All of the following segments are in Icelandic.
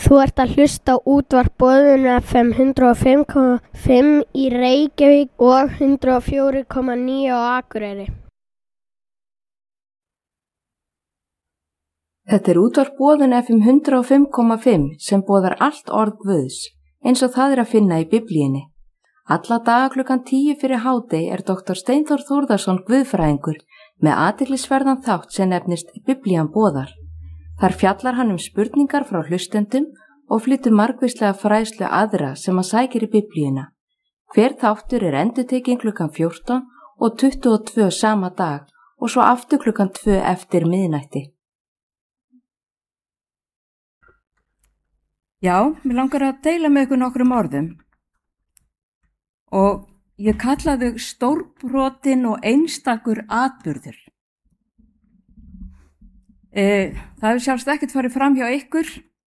Þú ert að hlusta á útvarp Boðun FM 105,5 í Reykjavík og 104,9 á Akureyri. Þetta útvarp Boðun FM 105,5 sem boðar allt orð Guðs, eins og það að finna í Biblíunni. Alla daga klukkan 10 fyrir hádegi Dr. Steinþór Þórðarson guðfræðingur með athyglisverðan þátt sem nefnist Biblían boðar. Þar fjallar hann spurningar frá hlustendum og flytur margvíslega fræðslu aðra sem að sækir í Biblíuna. Hver þáttur endurtekinn klukkan 14 og 22 sama dag og svo aftur klukkan 2 eftir miðnætti. Já, mér langar að deila með ykkur nokkrum orðum og ég kalla þau stórbrotin og einstakur atburður. Það hefur sjálfst ekkert farið fram hjá ykkur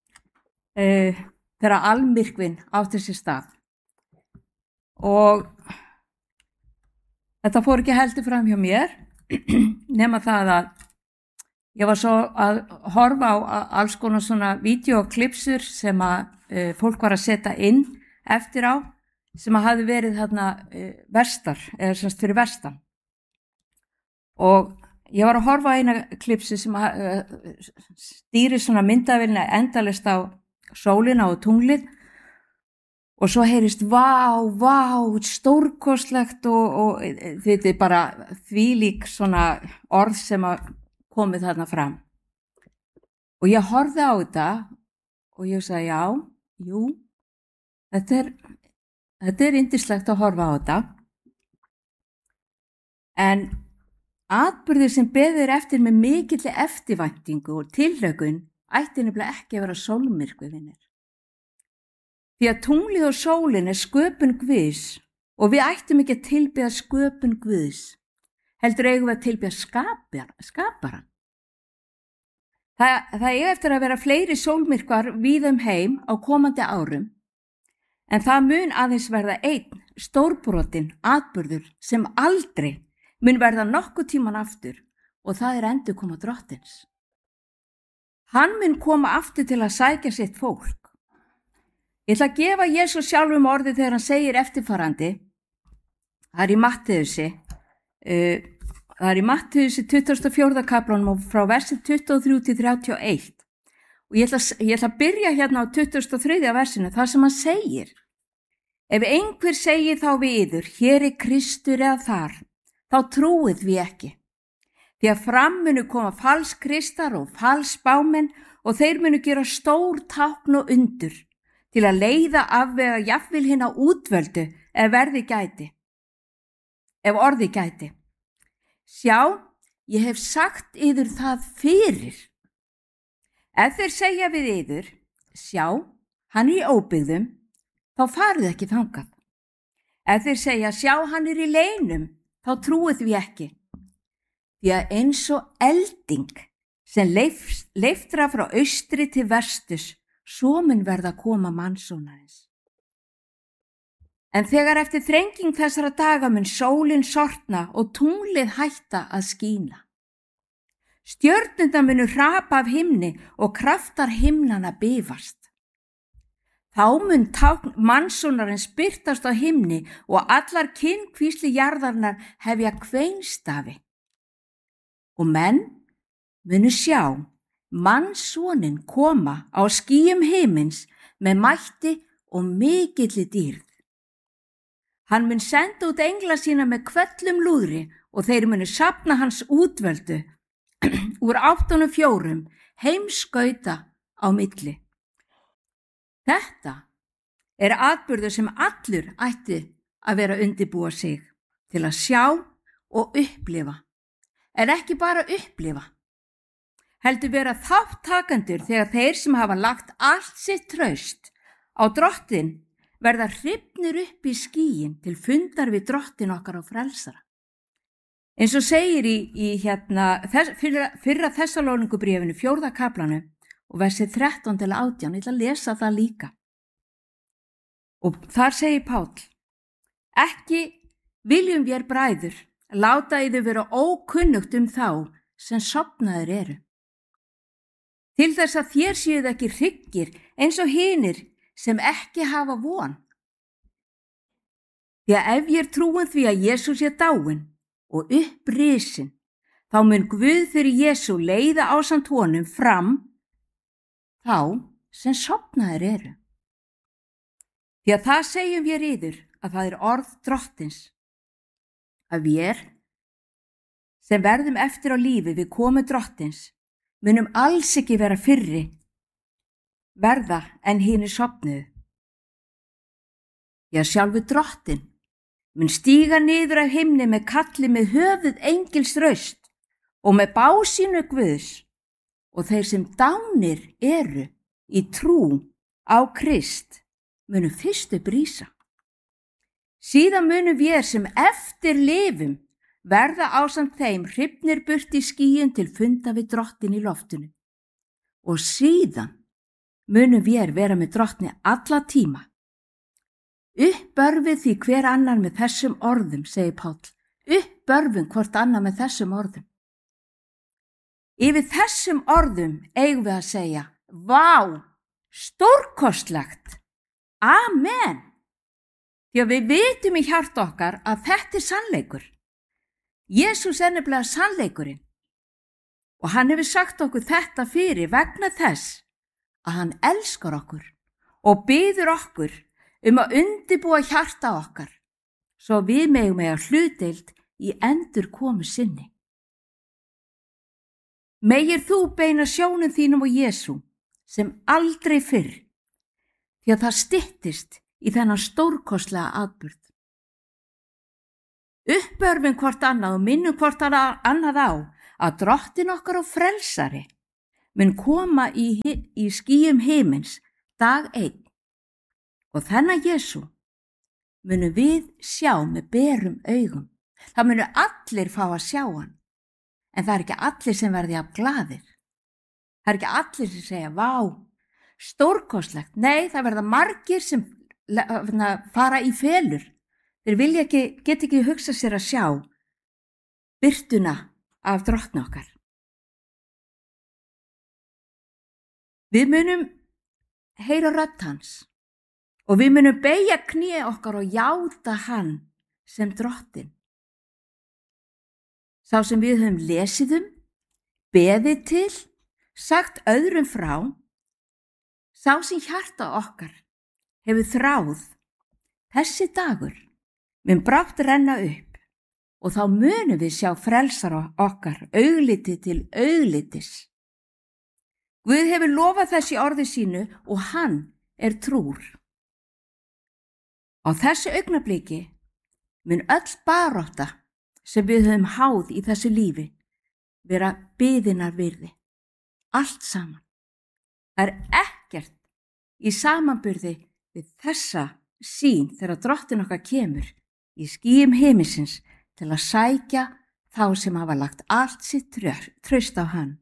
þegar almyrkvinn átti sér stað og þetta fór ekki heldur fram hjá mér nema það að ég var svo að horfa á alls konar svona vídeoklipsur sem að fólk var að setja inn eftir á sem að hafi verið þarna vestar eða semst fyrir vestan og ég var að horfa á eina klipsi sem stýri svona myndavélina endalaust á sólina og tunglið og svo heyrist vá, stórkostlegt og þetta bara þvílík svona orð sem að komið þarna fram. Og ég horfði á þetta og ég sagði þetta yndislegt að horfa á þetta en atburðir sem beðið eftir með mikilli eftirvæntingu og tilhlökkun ætti nefnilega ekki að vera sólmyrkvi vinir. Því að tunglið og sólin sköpun Guðs og við ættum ekki að tilbiðja sköpun Guðs, heldur eigum við að tilbiðja skaparann. Það eiga eftir að vera fleiri sólmyrkvar víða heim á komandi árum, en það mun aðeins verða einn stórbrotin atburður sem aldrei mun verða nokkuð tíman aftur og það endurkoma Drottins. Hann mun koma aftur til að sækja sitt fólk. Ég ætla að gefa Jesú sjálfum orðið þegar hann segir eftirfarandi. Það er í Mattheusi 24. kaflanum og frá versi 23 til 31. Og ég ætla að byrja hérna á 23. versinu þar sem hann segir: Ef einhver segir þá við yður, hér Kristur eða þar, þá trúið við ekki. Því að fram munu koma falskristar og falsspámenn og þeir munu gera stór tákn og undur til að leiða afvega jafnvel hinna útvöldu ef orði gæti. Sjá, ég hef sagt yður það fyrir. Ef þeir segja við yður, sjá, hann í óbyggðum, þá farið ekki þangað. Ef þeir segja, sjá, hann í leynum, þá trúið við ekki. Því að eins og elding sem leiftra frá austri til vestus, svo mun verða að koma mannssonarins. En þegar eftir þrenging þessara daga mun sólin sortna og tunglið hætta að skína. Stjörnurnar munu hrapa af himni og kraftar himnanna bifast. Þá mun tákn mannssonarins birtast á himni og allar kynkvísli jarðarinnar hefja kveinstafi. Og menn munu sjá mannssonin koma á skýjum himins með mætti og mikilli dýrð. Hann mun senda út engla sína með hvellum lúðri og þeir munu safna hans útvöldu úr 84 heimskauta á milli. Þetta atburður sem allur ætti að vera undirbúa sig til að sjá og upplifa. En ekki bara upplifa, heldur vera þáttakendur þegar þeir sem hafa lagt allt sitt traust á Drottin verða hrifnir upp í skýin til fundar við Drottin okkar og frelsara. Eins og segir í fyrra Þessalóníkubréfinu 4. kaflanum og versi 13 til 18, ég ætla að lesa það líka. Og þar segir Páll: Ekki viljum vér bræður láta yður vera ókunnugt þá sem sofnaðir eru. til þess að þér séuð ekki hryggir eins og hinir sem ekki hafa von. Því að ef ég trúin því að Jesús sé dáinn og upprisin, þá mun Guð fyrir Jesú leiða ásamt honum fram þá sem sofnaðir eru. Því að það segjum vér yður að það er orð Drottins, að vér sem verðum eftir á lífi við komu Drottins munum alls ekki vera fyrri verða en hinir sofnuðu. Því að sjálfur Drottinn mun stíga niður af himni með kalli með höfuð engils raust og með básínu Guðs, og þeir sem dánir eru í trú á Krist munu fyrst upp rísa. Síðan munum vér sem eftir lifum verða ásamt þeim hrifnir burt í skýjun til funda við Drottin í loftinu. Og síðan munum vér vera með Drottni alla tíma. Uppbörfið því hver annar með þessum orðum, segir Páll. Uppbörfum hvort annar með þessum orðum. Yfir þessum orðum eigum við að segja, vá, stórkostlegt, amen. Því að við vitum í hjarta okkar að þetta er sannleikur. Jesús er nefnilega sannleikurinn og hann hefur sagt okkur þetta fyrir vegna þess að hann elskar okkur og biður okkur að undirbúa hjarta okkar svo við megum eiga hlutdeild í endurkomu sinni. Megir þú beina sjónum þínum á Jesú sem aldrei fyrr, því að það styttist í þennan stórkostlega atburð. Uppörfum hvort annað og minnum hvort annað á að Drottinn okkar og frelsari mun koma í skýjum himins dag einn, og þennan Jesú munum við sjá með berum augum. Það munu allir fá að sjá hann, en það er ekki allir sem verði af glaðir. Það er ekki allir sem segja, vá, stórkostlegt. Nei, það verða margir sem fara í felur. Þeir geta ekki hugsa sér að sjá birtuna af Drottni okkar. Við munum heyra rödd hans og við munum beygja kné okkar og játa hann sem Drottinn. Sá sem við höfum lesið beðið til, sagt öðrum frá, sá sem hjarta okkar hefur þráð, þessi dagur mun brátt renna upp og þá munum við sjá frelsara okkar augliti til auglitis. Guð hefur lofað þessi orði sínu og hann er trúr. Á þessu augnabliki mun öll barátta sem við höfum háð í þessu lífi vera biðinnar virði. Allt saman. Það er ekkert í samanburði við þessa sýn þegar Drottinn okkar kemur í skýjum himinsins til að sækja þá sem hafa lagt allt sitt traust á hann.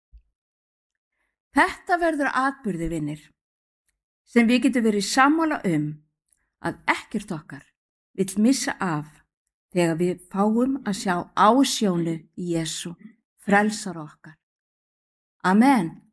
Þetta verður atburði, vinir, sem við getum verið sammála að ekkert okkar vill missa af þegar við fáum að sjá ásjónu í Jesú, frelsara okkar. Amen.